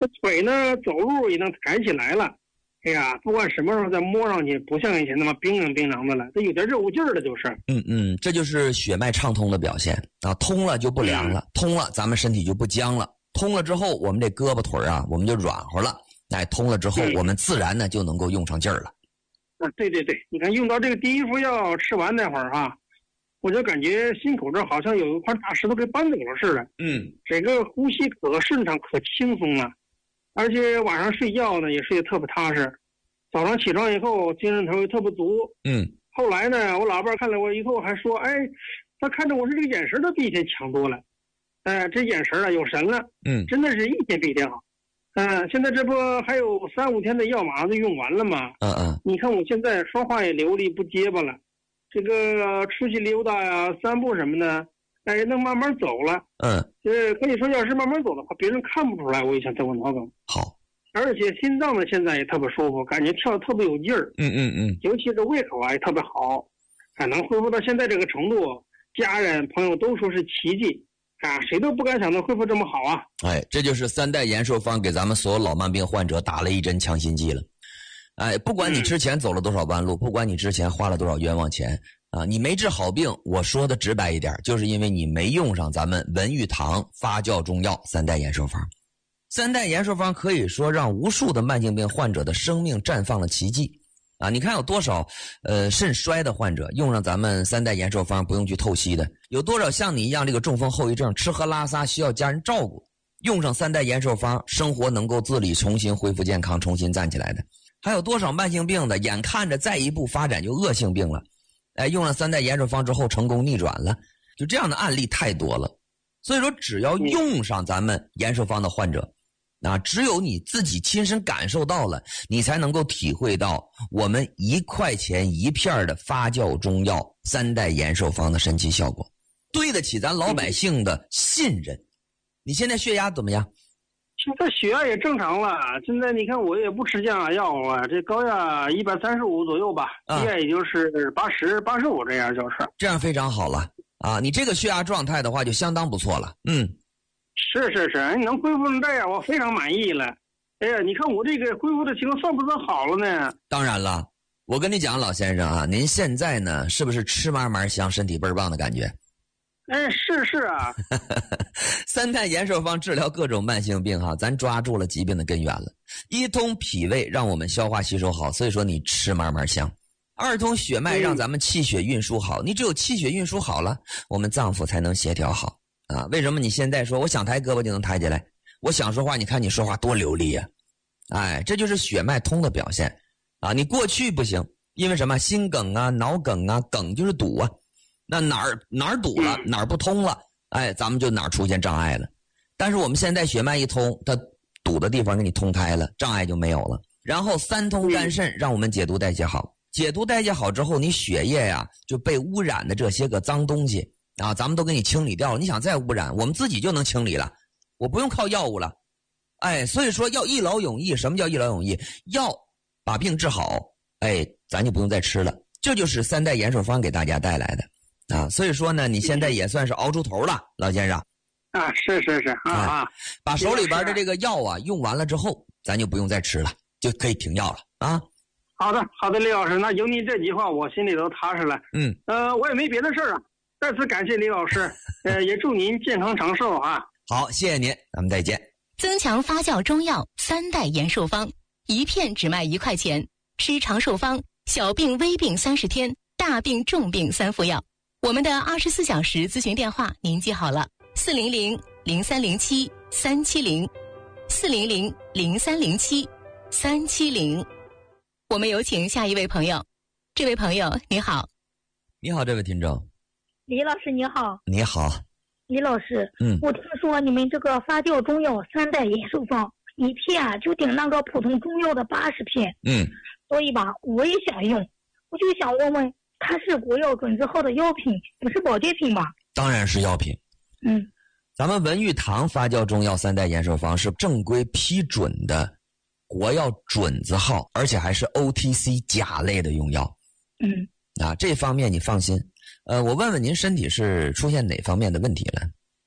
这腿呢走路也能抬起来了。哎呀，不管什么时候再摸上去，不像以前那么冰冷冰凉的了，这有点肉劲儿了，就是。 这就是血脉畅通的表现啊，通了就不凉了，通了咱们身体就不僵了，通了之后我们这胳膊腿啊，我们就软和了，哎，通了之后我们自然呢就能够用上劲儿了。 对，你看用到这个第一副药吃完那会儿哈，我就感觉心口这好像有一块大石头给搬走了似的。整个呼吸可顺畅可轻松了。而且晚上睡觉呢也睡得特别踏实，早上起床以后精神头也特别足。后来呢，我老伴看了我以后还说，哎，他看着我是这个眼神都比以前强多了。这眼神啊有神了。真的是一天比一天好。现在这不还有3-5天的药马上就用完了吗？你看我现在说话也流利不结巴了，这个出去溜达呀、散步什么的，也能慢慢走了。可以说要是慢慢走的话，别人看不出来我以前得过脑梗。 好， 而且心脏呢现在也特别舒服，感觉跳得特别有劲儿。尤其是胃口啊也特别好，能恢复到现在这个程度，家人朋友都说是奇迹啊，谁都不敢想到恢复这么好啊。 这就是3代延寿方给咱们所有老慢病患者打了一针强心剂了。不管你之前走了多少弯路，不管你之前花了多少冤枉钱啊，你没治好病，我说的直白一点，就是因为你没用上咱们文玉堂发酵中药3代延寿方。3代延寿方可以说让无数的慢性病患者的生命绽放了奇迹啊！你看有多少肾衰的患者用上咱们3代延寿方不用去透析的，有多少像你一样这个中风后遗症吃喝拉撒需要家人照顾，用上3代延寿方生活能够自理重新恢复健康重新站起来的，还有多少慢性病的眼看着再一步发展就恶性病了，用了3代延寿方之后成功逆转了，就这样的案例太多了。所以说只要用上咱们延寿方的患者，只有你自己亲身感受到了，你才能够体会到我们1块钱1片的发酵中药3代延寿方的神奇效果，对得起咱老百姓的信任。你现在血压怎么样？ 现在血压也正常了，现在你看我也不吃降压药啊，这高压135左右吧，低压也就是80、85这样，就是这样非常好了啊！你这个血压状态的话就相当不错了。 是，你能恢复成这样，我非常满意了。哎呀，你看我这个恢复的情况算不算好了呢？ 当然了，我跟你讲，老先生啊，您现在呢是不是吃嘛嘛香，身体倍儿棒的感觉？ 是啊。 3代延寿方治疗各种慢性病哈，咱抓住了疾病的根源了。一通脾胃，让我们消化吸收好，所以说你吃嘛嘛香。2通血脉，让咱们气血运输好，你只有气血运输好了，我们脏腑才能协调好啊。为什么你现在说我想抬胳膊就能抬起来，我想说话，你看你说话多流利啊。这就是血脉通的表现啊。你过去不行，因为什么？心梗啊，脑梗啊，梗就是堵啊，那哪儿堵了，哪儿不通了，咱们就哪儿出现障碍了。但是我们现在血脉一通，它堵的地方给你通开了，障碍就没有了。然后3通肝肾，让我们解毒代谢好，解毒代谢好之后，你血液呀就被污染的这些个脏东西啊，咱们都给你清理掉了。你想再污染，我们自己就能清理了，我不用靠药物了。所以说要一劳永逸。什么叫一劳永逸？药把病治好，咱就不用再吃了。这就是3代延寿方给大家带来的啊。所以说呢，你现在也算是熬出头了，老先生。 是啊。 把手里边的这个药啊用完了之后，咱就不用再吃了，就可以停药了啊。 好的，李老师，那有你这句话，我心里都踏实了。我也没别的事儿啊。再次感谢李老师，也祝您健康长寿啊。 好，谢谢您，咱们再见。 增强发酵中药3代延寿方，1片只卖1块钱，吃长寿方，小病微病30天，大病重病3副药。我们的24小时咨询电话您记好了，400-0307-370，400-0307-370。我们有请下一位朋友。这位朋友你好。 你好，这位听众。 李老师你好。 你好。 李老师，我听说你们这个发酵中药3代延寿方1片就顶那个普通中药的80片，所以吧我也想用，我就想问问，它是国药准字号的药品，不是保健品吧？ 当然是药品。咱们文玉堂发酵中药3代延寿方是正规批准的国药准字号，而且还是 OTC 甲类的用药。这方面你放心。我问问您身体是出现哪方面的问题了？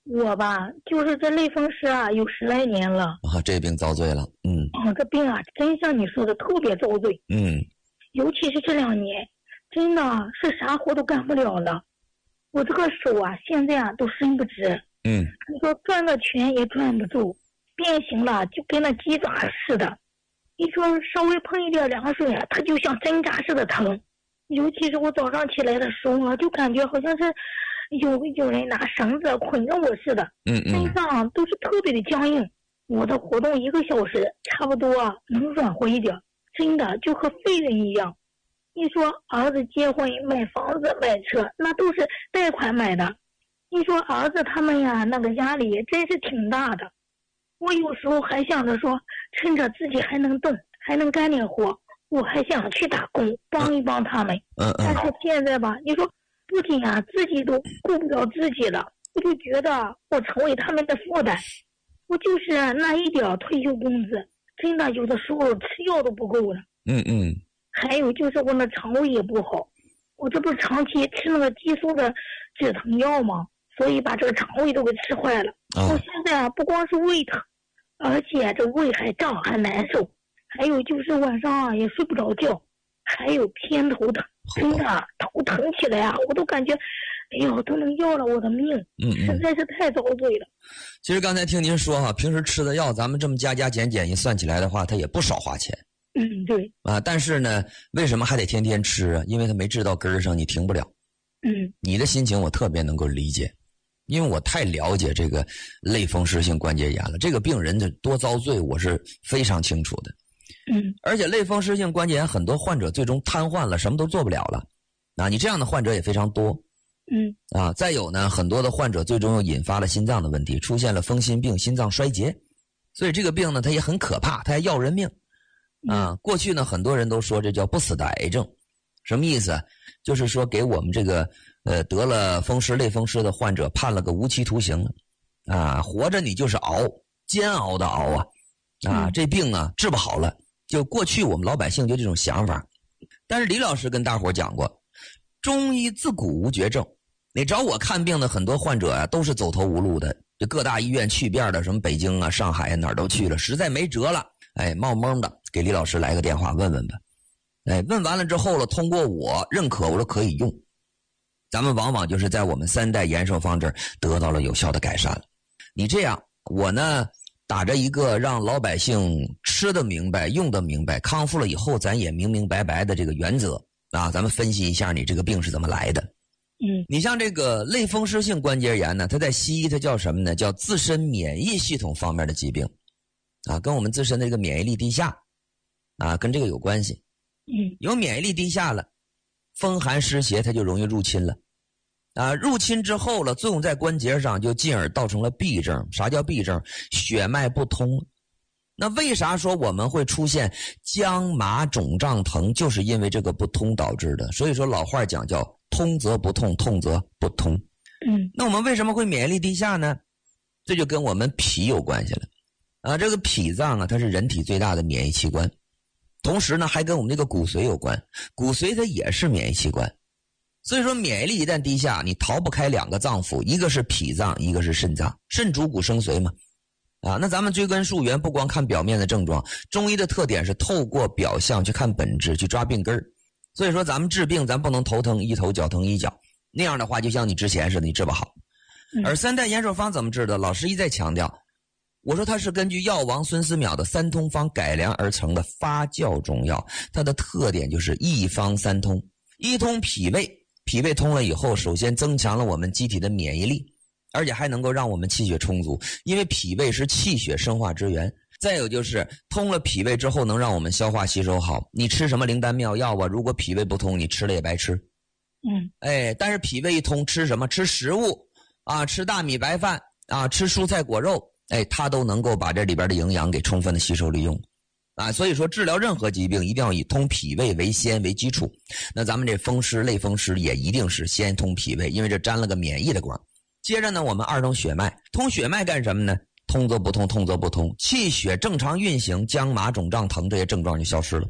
我吧，就是这类风湿啊，有10来年了。 啊，这病遭罪了。 这病啊，真像你说的特别遭罪。尤其是这2年，真的是啥活都干不了了。我这个手啊，现在啊都伸不直。你说转个圈也转不住，变形了就跟那鸡爪似的。你说稍微碰一点凉水啊，它就像针扎似的疼。尤其是我早上起来的时候啊，就感觉好像是有人拿绳子捆着我似的，身上都是特别的僵硬。我的活动1个小时，差不多能软和一点，真的就和废人一样。你说儿子结婚、买房子、买车，那都是贷款买的。你说儿子他们呀，那个压力真是挺大的。我有时候还想着说，趁着自己还能动，还能干点活，我还想去打工，帮一帮他们。但是现在吧，你说不仅啊自己都顾不了自己了，我就觉得我成为他们的负担。我就是那一点退休工资，真的有的时候吃药都不够了。还有就是我那肠胃也不好，我这不是长期吃那个激素的止疼药吗？所以把这个肠胃都给吃坏了。我现在啊不光是胃疼，而且这胃还胀还难受，还有就是晚上啊也睡不着觉，还有偏头疼，真的头疼起来啊，我都感觉哎呦都能要了我的命。实在是太遭罪了。 其实刚才听您说哈，平时吃的药咱们这么加减一算起来的话，它也不少花钱。 对啊，但是呢为什么还得天天吃啊？因为它没治到根儿上，你停不了。你的心情我特别能够理解，因为我太了解这个类风湿性关节炎了，这个病人的多遭罪我是非常清楚的。而且类风湿性关节炎很多患者最终瘫痪了，什么都做不了了。你这样的患者也非常多。再有呢，很多的患者最终又引发了心脏的问题，出现了风心病、心脏衰竭。所以这个病呢，它也很可怕，它还要人命。过去呢，很多人都说这叫不死的癌症，什么意思？就是说给我们这个得了风湿、类风湿的患者判了个无期徒刑了。活着你就是熬，煎熬的熬啊。这病啊治不好了，就过去我们老百姓就这种想法。但是李老师跟大伙讲过，中医自古无绝症。你找我看病的很多患者都是走投无路的，这各大医院去遍了，什么北京啊、上海哪儿都去了，实在没辙了。冒蒙的给李老师来个电话问问吧。问完了之后了，通过我认可，我说可以用。咱们往往就是在我们3代延寿方这儿得到了有效的改善了。你这样，我呢打着一个让老百姓吃得明白、用得明白，康复了以后咱也明明白白的这个原则咱们分析一下你这个病是怎么来的。你像这个类风湿性关节炎呢，它在西医它叫什么呢？叫自身免疫系统方面的疾病跟我们自身的这个免疫力低下跟这个有关系。有免疫力低下了，风寒湿邪它就容易入侵了入侵之后了，作用在关节上，就进而造成了痹症。啥叫痹症？血脉不通。那为啥说我们会出现僵麻肿胀疼？就是因为这个不通导致的。所以说老话讲叫通则不痛，痛则不通。那我们为什么会免疫力低下呢？这就跟我们脾有关系了这个脾脏它是人体最大的免疫器官，同时呢还跟我们这个骨髓有关，骨髓它也是免疫器官。所以说免疫力一旦低下，你逃不开2个脏腑，一个是脾脏，一个是肾脏。肾主骨生髓嘛那咱们追根溯源，不光看表面的症状，中医的特点是透过表象去看本质，去抓病根儿。所以说咱们治病，咱不能头疼一头，脚疼一脚，那样的话就像你之前似的，你治不好。而3代延寿方怎么治的？老师一再强调，我说它是根据药王孙思邈的3通方改良而成的发酵中药，它的特点就是一方3通。一通脾胃，脾胃通了以后，首先增强了我们机体的免疫力，而且还能够让我们气血充足，因为脾胃是气血生化之源。再有就是通了脾胃之后，能让我们消化吸收好。你吃什么灵丹妙药如果脾胃不通，你吃了也白吃。但是脾胃一通，吃什么？吃食物吃大米白饭吃蔬菜果肉，它都能够把这里边的营养给充分的吸收利用所以说治疗任何疾病一定要以通脾胃为先为基础。那咱们这风湿类风湿也一定是先通脾胃，因为这沾了个免疫的光。接着呢，我们2通血脉。通血脉干什么呢？通则不通，痛则不通，气血正常运行，僵麻肿胀疼这些症状就消失了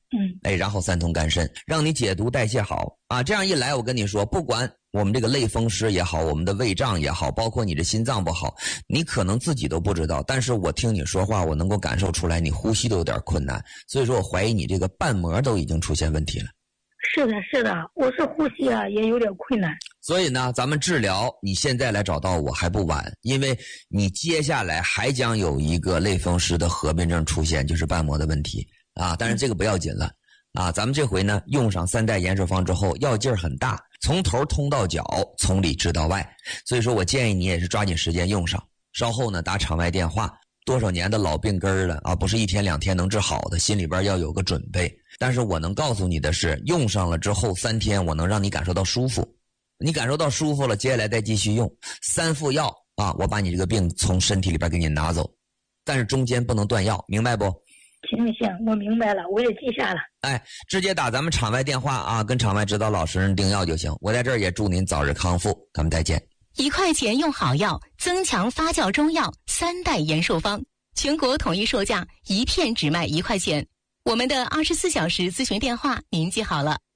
然后3通肝肾，让你解毒代谢好啊。这样一来，我跟你说，不管我们这个类风湿也好，我们的胃胀也好，包括你的心脏不好，你可能自己都不知道，但是我听你说话，我能够感受出来，你呼吸都有点困难，所以说我怀疑你这个瓣膜都已经出现问题了。 是的，我是呼吸也有点困难。 所以呢，咱们治疗，你现在来找到我还不晚，因为你接下来还将有一个类风湿的合并症出现，就是瓣膜的问题啊。但是这个不要紧了啊，咱们这回呢用上3代延寿方之后，药劲儿很大，从头通到脚，从里治到外。所以说我建议你也是抓紧时间用上，稍后呢打场外电话。多少年的老病根了啊，不是1天2天能治好的，心里边要有个准备。但是我能告诉你的是，用上了之后3天，我能让你感受到舒服。你感受到舒服了，接下来再继续用3副药啊，我把你这个病从身体里边给你拿走，但是中间不能断药，明白不？ 行，我明白了，我也记下了。 直接打咱们场外电话啊，跟场外指导老师订药就行。我在这儿也祝您早日康复，咱们再见。 1块钱用好药，增强发酵中药3代延寿方，全国统一售价1片只卖1块钱。我们的24小时咨询电话您记好了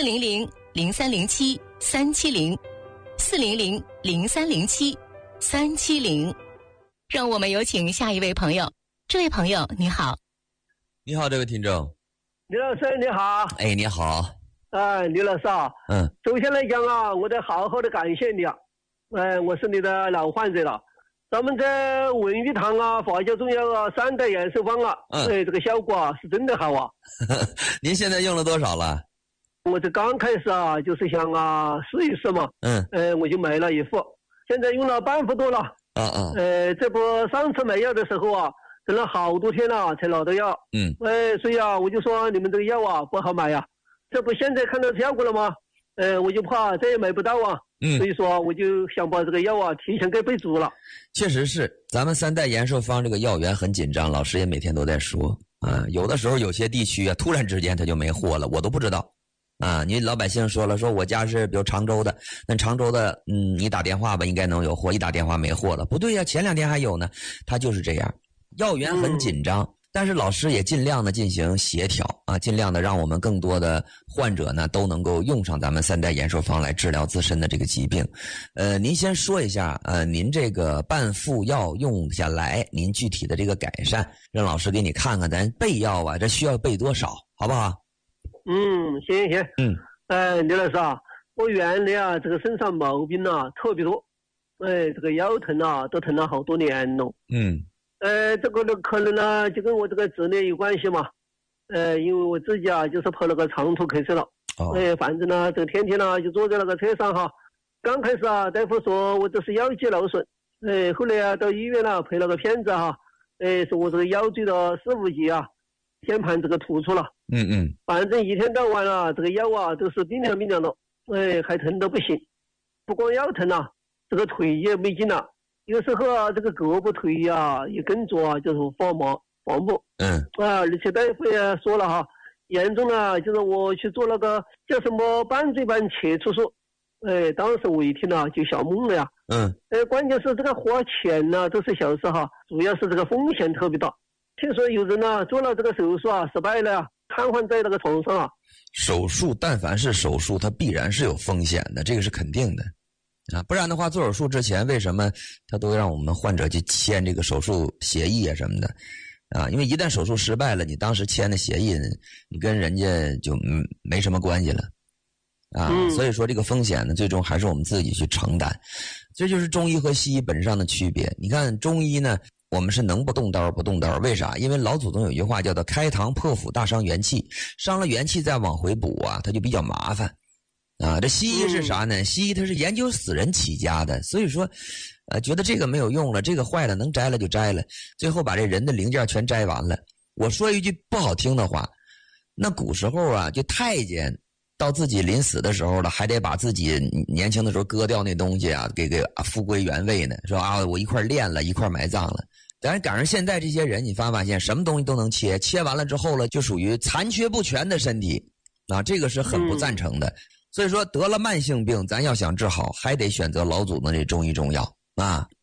，400-0307-370，400-0307-370。让我们有请下一位朋友。这位朋友你好。 你好，这位听众。 李老师你好。 你好。 李老师啊，首先来讲啊，我得好好的感谢你啊。我是你的老患者了。咱们在文玉堂啊，发酵中药啊，3代延寿方啊，这个效果啊是真的好啊。 您现在用了多少了？ 我这刚开始啊，就是想试一试嘛。我就买了1副，现在用了半副多了。这不上次买药的时候啊，等了好多天了才拿到药。所以啊，我就说你们这个药啊不好买呀。这不现在看到效果了吗？我就怕再也买不到啊。所以说我就想把这个药啊提前给备足了。 确实是，咱们3代延寿方这个药源很紧张，老师也每天都在说啊。有的时候有些地区啊，突然之间它就没货了，我都不知道啊。你老百姓说了，说我家是比如常州的，那常州的你打电话吧应该能有货，一打电话没货了，不对呀，前2天还有呢。它就是这样，药源很紧张。但是老师也尽量的进行协调啊，尽量的让我们更多的患者呢都能够用上咱们3代延寿方来治疗自身的这个疾病。您先说一下您这个半副药用下来，您具体的这个改善，让老师给你看看咱备药啊，这需要备多少，好不好？ 行。刘老师啊，我原来啊这个身上毛病啊特别多，这个腰疼啊都疼了好多年了。这个呢可能呢就跟我这个职业有关系嘛。因为我自己啊就是跑那个长途客车了。反正呢这个天天呢就坐在那个车上哈。刚开始啊大夫说我这是腰肌劳损。后来啊到医院了拍了个片子哈。说我这个腰椎的4、5级啊键盘这个突出了。反正一天到晚啊这个腰啊都是冰凉的。还疼得不行。不光腰疼啊，这个腿也没劲了。有时候啊这个胳膊腿啊也跟着啊就是发麻麻木。而且大夫也说了哈，严重了就是我去做那个叫什么半椎板切除术。当时我一听了就吓懵了呀。关键是这个花钱呢都是小事哈，主要是这个风险特别大。听说有人呢做了这个手术啊失败了呀，瘫痪在那个床上啊。 手术但凡是手术它必然是有风险的，这个是肯定的啊，不然的话做手术之前为什么他都让我们患者去签这个手术协议啊什么的啊？因为一旦手术失败了，你当时签的协议你跟人家就没什么关系了啊。所以说这个风险呢最终还是我们自己去承担。这就是中医和西医本质上的区别。你看中医呢我们是能不动刀不动刀，为啥？因为老祖宗有一句话叫做开膛破腹大伤元气，伤了元气再往回补啊它就比较麻烦啊。这西医是啥呢？西医它是研究死人起家的，所以说觉得这个没有用了，这个坏了能摘了就摘了，最后把这人的零件全摘完了。我说一句不好听的话，那古时候啊就太监到自己临死的时候了，还得把自己年轻的时候割掉那东西啊给复归原位呢，说啊我一块练了一块埋葬了。当然赶上现在这些人，你发现什么东西都能切，切完了之后了就属于残缺不全的身体啊，这个是很不赞成的。所以说得了慢性病咱要想治好还得选择老祖宗这中医中药啊。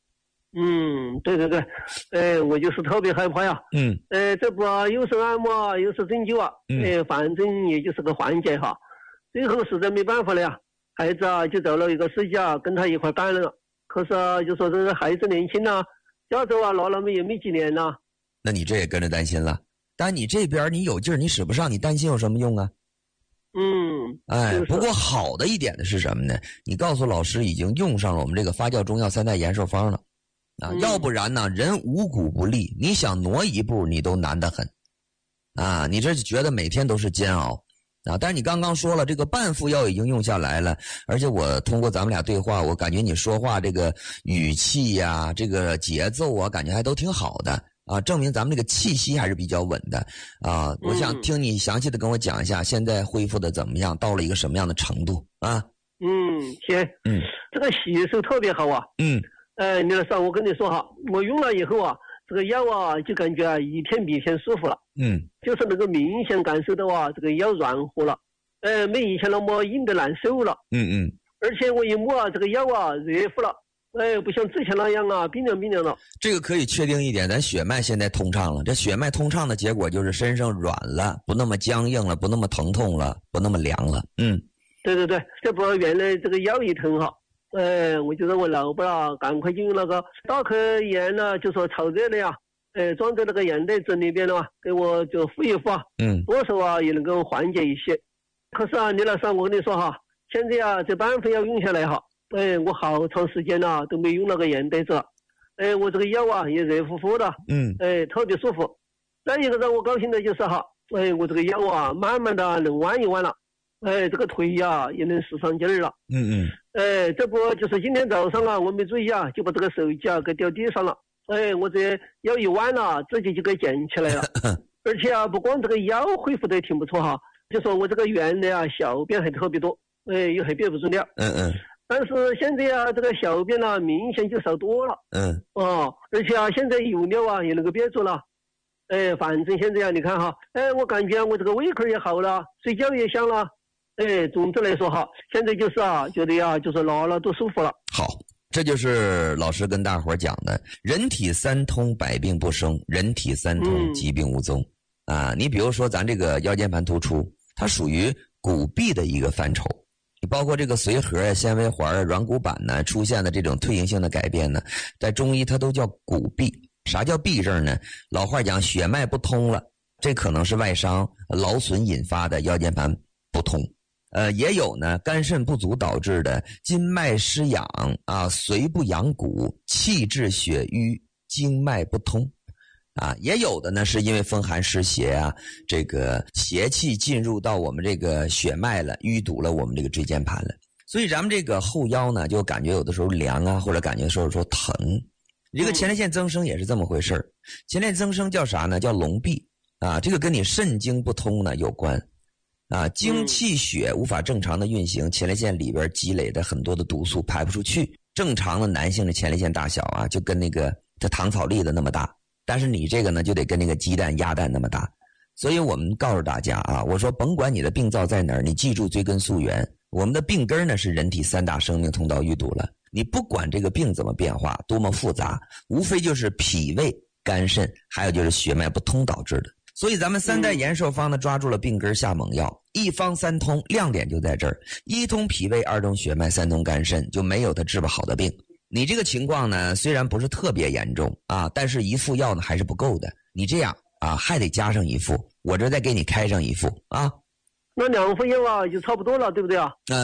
对对对，我就是特别害怕呀。这不又是按摩又是针灸啊，反正也就是个缓解哈。最后实在没办法了呀，孩子啊就找了一个师姐跟他一块干了。可是啊，就说这个孩子年轻啊，驾照啊拿了也没几年了。 那你这也跟着担心了。但你这边你有劲儿，你使不上，你担心有什么用啊？不过好的一点的是什么呢？你告诉老师已经用上了我们这个发酵中药3代延寿方了啊，要不然呢，人五谷不利，你想挪一步你都难得很啊！你这觉得每天都是煎熬啊！但是你刚刚说了，这个半副药已经用下来了，而且我通过咱们俩对话，我感觉你说话这个语气呀、这个节奏啊，感觉还都挺好的。证明咱们这个气息还是比较稳的啊！我想听你详细的跟我讲一下，现在恢复的怎么样，到了一个什么样的程度啊？ 行，这个吸收特别好啊。李老师，我跟你说哈，我用了以后啊，这个腰啊就感觉啊一天比一天舒服了。就是能够明显感受到啊，这个腰软和了，没以前那么硬的难受了。而且我一摸啊，这个腰啊热乎了。不像之前那样啊，冰凉冰凉了。这个可以确定一点，咱血脉现在通畅了。这血脉通畅的结果就是身上软了，不那么僵硬了，不那么疼痛了，不那么凉了。 对对对，这不原来这个腰一疼哈，我就让我老婆了，赶快就用那个大颗盐呢，就说炒热的呀，装在那个盐袋子里边了，给我就敷一敷啊，多少啊也能够缓解一些。可是啊，李老师，我跟你说哈，现在啊这半副药用下来哈。我好长时间了都没用那个盐袋子了，我这个腰啊也热乎乎的，特别舒服。再一个让我高兴的就是哈，我这个腰啊慢慢的能弯一弯了，这个腿呀也能使上劲儿了。这不就是今天早上啊我没注意啊，就把这个手机啊给掉地上了，我这腰一弯了，自己就给捡起来了。而且啊不光这个腰恢复的挺不错哈，就说我这个原来啊小便还特别多，又还憋不住尿。但是现在啊，这个小便啊，明显就少多了。而且啊，现在有尿啊，也能够憋住了。反正现在啊，你看哈，我感觉我这个胃口也好了，睡觉也香了。总之来说哈，现在就是啊，觉得呀，就是拿了都舒服了。 好，这就是老师跟大伙讲的，人体三通，百病不生；人体三通，疾病无踪。你比如说咱这个腰间盘突出，它属于骨壁的一个范畴。你包括这个髓核啊、纤维环啊、软骨板呢出现的这种退行性的改变呢，在中医它都叫骨痹。啥叫痹症呢？老话讲血脉不通了，这可能是外伤劳损引发的腰间盘不通。也有呢肝肾不足导致的筋脉失养啊，髓不养骨，气滞血瘀，经脉不通。也有的呢是因为风寒湿邪啊，这个邪气进入到我们这个血脉了，淤堵了我们这个椎间盘了，所以咱们这个后腰呢就感觉有的时候凉啊，或者感觉有时候疼。这个前列腺增生也是这么回事儿。前列腺增生叫啥呢？叫痨痹这个跟你肾经不通呢有关精气血无法正常的运行，前列腺里边积累的很多的毒素排不出去。正常的男性的前列腺大小啊，就跟那个这糖炒栗子那么大。但是你这个呢，就得跟那个鸡蛋、鸭蛋那么大，所以我们告诉大家我说甭管你的病灶在哪儿，你记住追根溯源。我们的病根呢是人体3大生命通道淤堵了，你不管这个病怎么变化，多么复杂，无非就是脾胃、肝肾，还有就是血脉不通导致的。所以咱们3代延寿方呢，抓住了病根下猛药，一方三通，亮点就在这儿：一通脾胃，二通血脉，三通肝肾，就没有它治不好的病。你这个情况呢，虽然不是特别严重但是一副药呢还是不够的。你这样还得加上一副，我这再给你开上一副那2副药就差不多了，对不对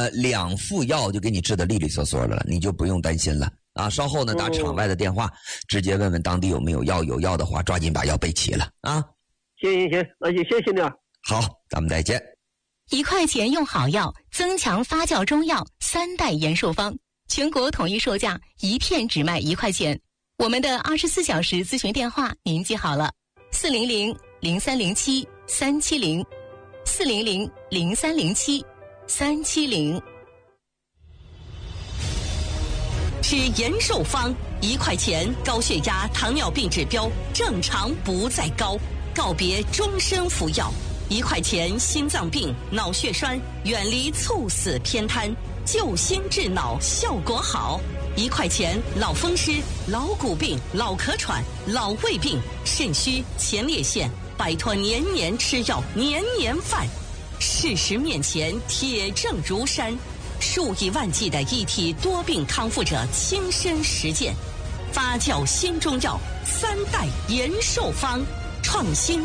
2副药就给你治得利利索索的了，你就不用担心了稍后呢打场外的电话，直接问问当地有没有药，有药的话抓紧把药备齐了行，那就谢谢你好，咱们再见。 1块钱用好药，增强发酵中药3代延寿方。全国统一售价，一片只卖1块钱。我们的24小时咨询电话您记好了：400-0307-370，400-0307-370。 吃延寿方1块钱，高血压、糖尿病指标正常不再高，告别终身服药。1块钱心脏病、脑血栓，远离猝死偏瘫，救心治脑效果好。 1块钱老风湿、老骨病、老咳喘、老胃病、肾虚、前列腺，摆脱年年吃药、年年犯。事实面前，铁证如山，数以万计的一体多病康复者亲身实践，发酵新中药3代延寿方，创新